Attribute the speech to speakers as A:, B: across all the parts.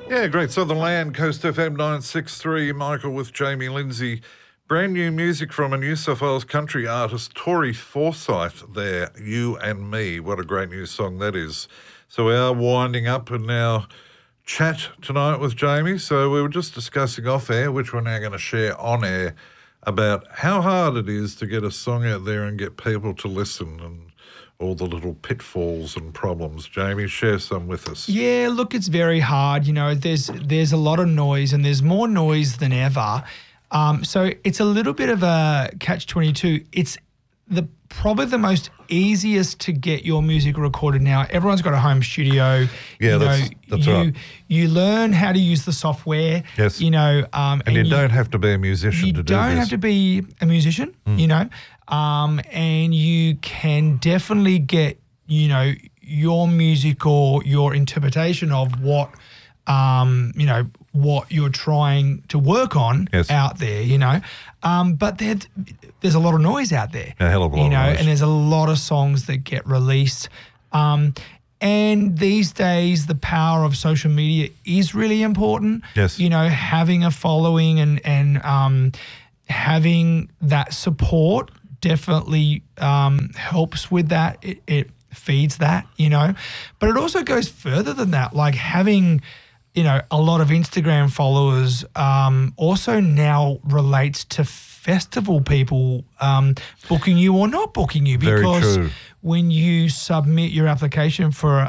A: Yeah, great. Southern Land, Coast FM 963, Michael with Jamie Lindsay. Brand new music from a New South Wales country artist, Tori Forsyth there, You and Me. What a great new song that is. So we are winding up and now chat tonight with Jamie. So we were just discussing off air, which we're now going to share on air, about how hard it is to get a song out there and get people to listen and all the little pitfalls and problems. Jamie, share some with us.
B: Yeah, look, it's very hard. You know, there's a lot of noise and there's more noise than ever. So it's a little bit of a catch-22. It's probably the most easiest to get your music recorded now. Everyone's got a home studio.
A: Yeah, that's right.
B: You learn how to use the software.
A: Yes.
B: You know,
A: and you don't have to be a musician to do this.
B: You don't have to be a musician, you know, and you can definitely get, you know, your music or your interpretation of what, you know, what you're trying to work on out there, you know. But there's a lot of noise out there.
A: A hell of a lot
B: of noise. And there's a lot of songs that get released. And these days, the power of social media is really important.
A: Yes.
B: You know, having a following and having that support definitely helps with that. It feeds that, you know. But it also goes further than that, like having, you know, a lot of Instagram followers also now relates to festival people booking you or not booking you, because when you submit your application for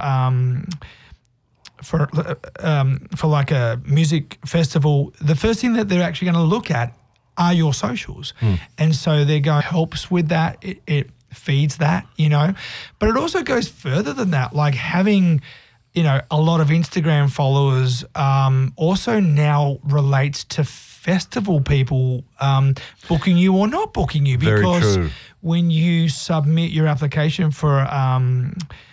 B: like a music festival, the first thing that they're actually going to look at are your socials. And so they're going, helps with that. It feeds that, you know. But it also goes further than that, like having, you know, a lot of Instagram followers also now relates to festival people booking you or not booking you, because when you submit your application for